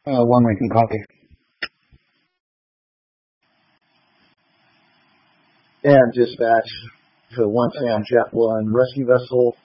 One Lincoln copy. And dispatch to 1 Sam Jet 1, rescue vessel